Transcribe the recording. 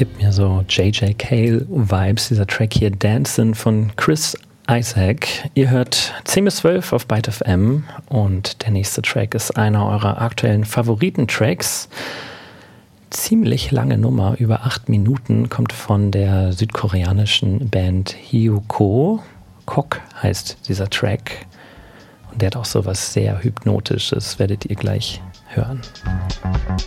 gibt mir so J.J. Cale-Vibes, dieser Track hier, Dancin' von Chris Isaak. Ihr hört 10 bis 12 auf Byte FM und der nächste Track ist einer eurer aktuellen Favoriten-Tracks. Ziemlich lange Nummer, über 8 Minuten, kommt von der südkoreanischen Band Hyukoh. Kok heißt dieser Track und der hat auch so was sehr Hypnotisches, werdet ihr gleich hören.